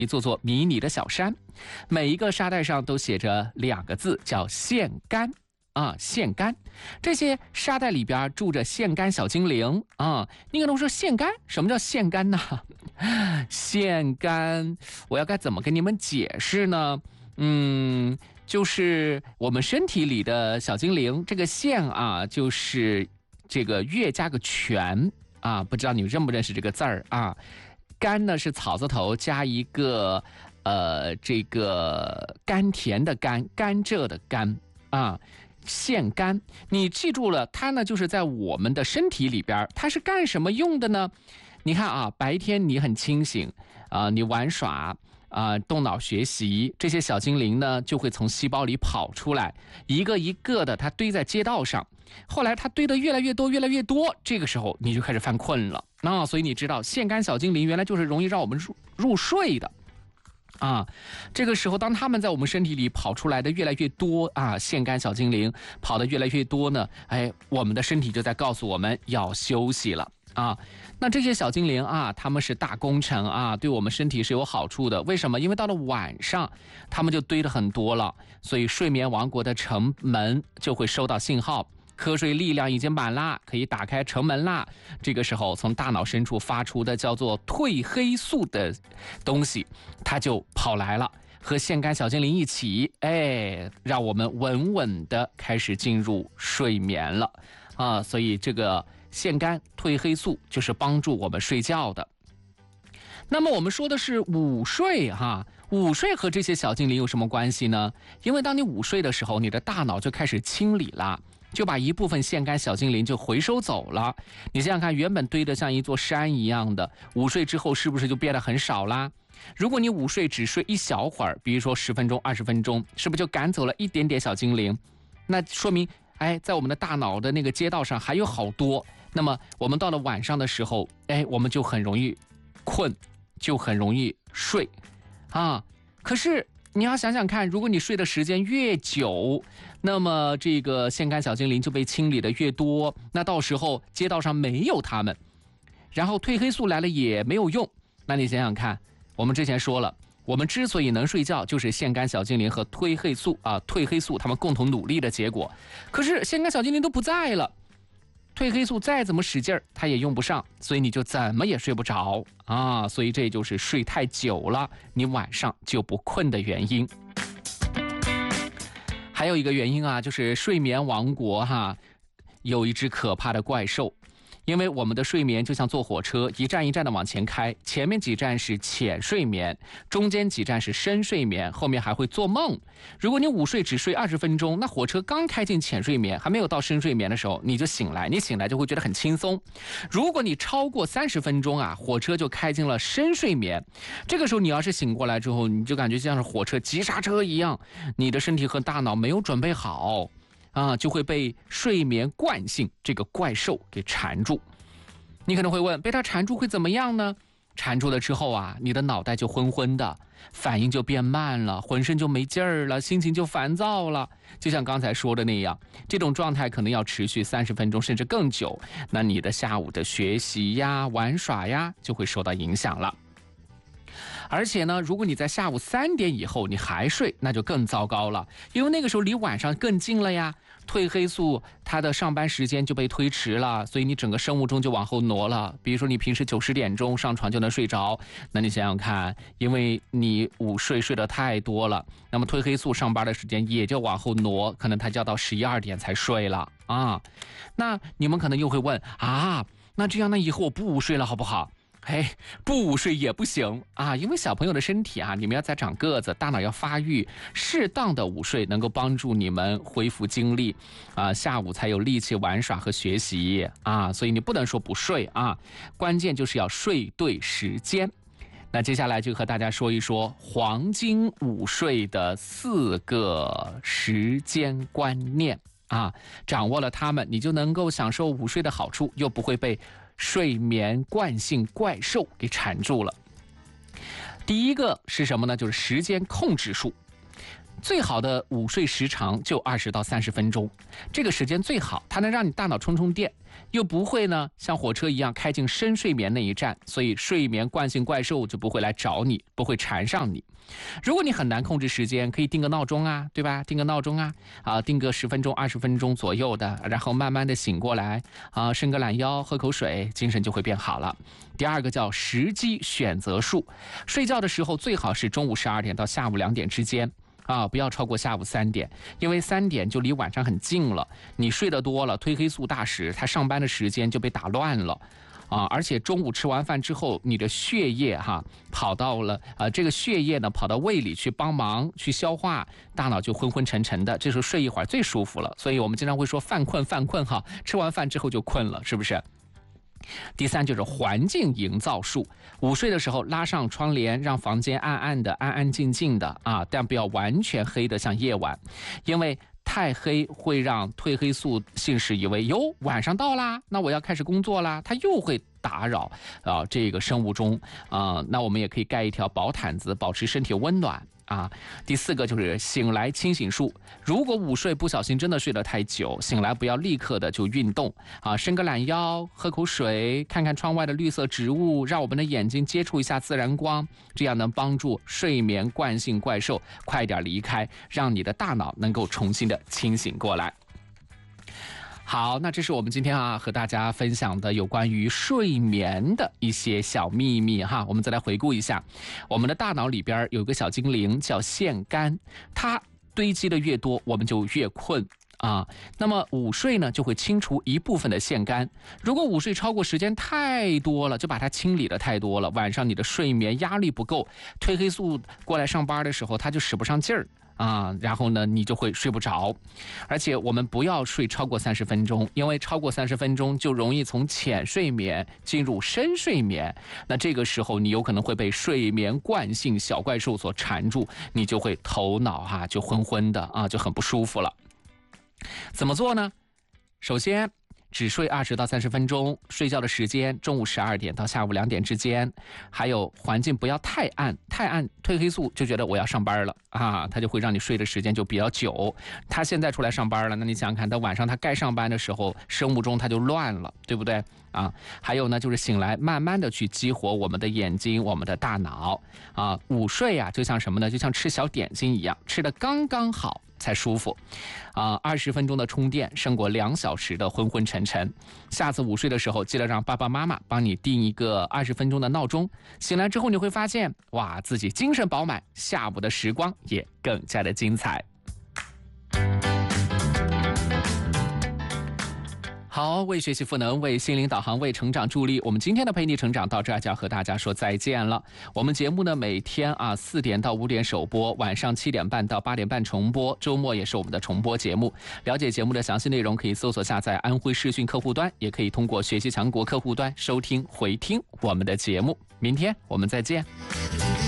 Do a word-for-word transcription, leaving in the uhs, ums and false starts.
一座座迷你的小山，每一个沙袋上都写着两个字，叫腺苷。啊，腺苷，这些沙袋里边住着腺苷小精灵啊。你可能说腺苷，什么叫腺苷呢？腺苷，我要该怎么跟你们解释呢？嗯，就是我们身体里的小精灵，这个腺啊，就是这个月加个泉啊，不知道你认不认识这个字儿啊？苷呢是草字头加一个呃这个甘甜的甘，甘蔗的甘啊。腺苷，你记住了，它呢就是在我们的身体里边，它是干什么用的呢？你看啊，白天你很清醒啊、呃，你玩耍啊、呃，动脑学习，这些小精灵呢就会从细胞里跑出来，一个一个的，它堆在街道上。后来它堆得越来越多，越来越多，这个时候你就开始犯困了。那、哦、所以你知道，腺苷小精灵原来就是容易让我们入入睡的。啊，这个时候当他们在我们身体里跑出来的越来越多啊，腺苷小精灵跑得越来越多呢，哎，我们的身体就在告诉我们要休息了啊。那这些小精灵啊，他们是大功臣啊，对我们身体是有好处的。为什么？因为到了晚上，他们就堆得很多了，所以睡眠王国的城门就会收到信号。瞌睡力量已经满啦，可以打开城门啦。这个时候，从大脑深处发出的叫做褪黑素的东西，它就跑来了，和腺苷小精灵一起，哎，让我们稳稳的开始进入睡眠了啊！所以这个腺苷褪黑素就是帮助我们睡觉的。那么我们说的是午睡哈，午睡和这些小精灵有什么关系呢？因为当你午睡的时候，你的大脑就开始清理啦。就把一部分腺苷小精灵就回收走了。你想想看，原本堆得像一座山一样的，午睡之后是不是就变得很少啦？如果你午睡只睡一小会儿，比如说十分钟、二十分钟，是不是就赶走了一点点小精灵？那说明，哎，在我们的大脑的那个街道上还有好多。那么我们到了晚上的时候，哎，我们就很容易困，就很容易睡，啊，可是。你要想想看，如果你睡的时间越久，那么这个腺苷小精灵就被清理的越多，那到时候街道上没有它们，然后褪黑素来了也没有用。那你想想看，我们之前说了，我们之所以能睡觉，就是腺苷小精灵和褪黑素啊，褪黑素他们共同努力的结果。可是腺苷小精灵都不在了，褪黑素再怎么使劲儿，它也用不上，所以你就怎么也睡不着啊！所以这就是睡太久了，你晚上就不困的原因。还有一个原因啊，就是睡眠王国哈，有一只可怕的怪兽。因为我们的睡眠就像坐火车，一站一站的往前开，前面几站是浅睡眠，中间几站是深睡眠，后面还会做梦。如果你午睡只睡二十分钟，那火车刚开进浅睡眠，还没有到深睡眠的时候，你就醒来，你醒来就会觉得很轻松。如果你超过三十分钟啊，火车就开进了深睡眠，这个时候你要是醒过来之后，你就感觉像是火车急刹车一样，你的身体和大脑没有准备好。啊，就会被睡眠惯性这个怪兽给缠住。你可能会问，被它缠住会怎么样呢？缠住了之后啊，你的脑袋就昏昏的，反应就变慢了，浑身就没劲儿了，心情就烦躁了。就像刚才说的那样，这种状态可能要持续三十分钟甚至更久，那你的下午的学习呀、玩耍呀就会受到影响了。而且呢，如果你在下午三点以后你还睡，那就更糟糕了，因为那个时候离晚上更近了呀，褪黑素它的上班时间就被推迟了，所以你整个生物钟就往后挪了。比如说你平时九十点钟上床就能睡着，那你想想看，因为你午睡睡得太多了，那么褪黑素上班的时间也就往后挪，可能它就要到十一二点才睡了啊。那你们可能又会问啊，那这样那以后我不午睡了好不好？嘿，不午睡也不行啊，因为小朋友的身体啊，你们要再长个子，大脑要发育，适当的午睡能够帮助你们恢复精力啊，下午才有力气玩耍和学习啊，所以你不能说不睡啊，关键就是要睡对时间。那接下来就和大家说一说黄金午睡的四个时间观念啊，掌握了它们，你就能够享受午睡的好处，又不会被睡眠惯性怪兽给缠住了。第一个是什么呢？就是时间控制术。 最好的午睡时长就二十到三十分钟，这个时间最好，它能让你大脑充充电，又不会呢像火车一样开进深睡眠那一站，所以睡眠惯性怪兽就不会来找你，不会缠上你。如果你很难控制时间，可以定个闹钟啊，对吧？定个闹钟啊，啊，定个十分钟、二十分钟左右的，然后慢慢的醒过来，啊，伸个懒腰，喝口水，精神就会变好了。第二个叫时机选择术，睡觉的时候最好是中午十二点到下午两点之间。啊，不要超过下午三点，因为三点就离晚上很近了。你睡得多了，褪黑素大使，他上班的时间就被打乱了。啊，而且中午吃完饭之后，你的血液哈跑到了啊、呃，这个血液呢跑到胃里去帮忙去消化，大脑就昏昏沉沉的，这时候睡一会儿最舒服了。所以我们经常会说犯困犯困哈，吃完饭之后就困了，是不是？第三就是环境营造术，午睡的时候拉上窗帘，让房间暗暗的、安安静静的啊，但不要完全黑的像夜晚，因为太黑会让褪黑素信使以为哟晚上到啦，那我要开始工作啦，它又会打扰啊这个生物钟啊，那我们也可以盖一条薄毯子，保持身体温暖。啊，第四个就是醒来清醒术。如果午睡不小心真的睡得太久，醒来不要立刻的就运动啊，伸个懒腰，喝口水，看看窗外的绿色植物，让我们的眼睛接触一下自然光，这样能帮助睡眠惯性怪兽快点离开，让你的大脑能够重新的清醒过来。好，那这是我们今天啊和大家分享的有关于睡眠的一些小秘密哈。我们再来回顾一下，我们的大脑里边有个小精灵叫腺苷，它堆积的越多，我们就越困啊。那么午睡呢，就会清除一部分的腺苷。如果午睡超过时间太多了，就把它清理的太多了，晚上你的睡眠压力不够，褪黑素过来上班的时候，它就使不上劲儿。啊，然后呢，你就会睡不着，而且我们不要睡超过三十分钟，因为超过三十分钟就容易从浅睡眠进入深睡眠。那这个时候你有可能会被睡眠惯性小怪兽所缠住，你就会头脑哈、啊、就昏昏的啊，就很不舒服了。怎么做呢？首先，只睡二十到三十分钟，睡觉的时间中午十二点到下午两点之间，还有环境不要太暗，太暗褪黑素就觉得我要上班了啊，它就会让你睡的时间就比较久。他现在出来上班了，那你想想看，到晚上他该上班的时候，生物钟它就乱了，对不对啊？还有呢，就是醒来慢慢的去激活我们的眼睛，我们的大脑啊。午睡啊，就像什么呢？就像吃小点心一样，吃的刚刚好。才舒服，啊，二十分钟的充电胜过两小时的昏昏沉沉。下次午睡的时候，记得让爸爸妈妈帮你定一个二十分钟的闹钟。醒来之后，你会发现，哇，自己精神饱满，下午的时光也更加的精彩。好，为学习赋能，为心灵导航，为成长助力。我们今天的陪你成长到这儿就要和大家说再见了。我们节目呢每天啊四点到五点首播，晚上七点半到八点半重播，周末也是我们的重播节目。了解节目的详细内容，可以搜索下载安徽视讯客户端，也可以通过学习强国客户端收听回听我们的节目。明天我们再见。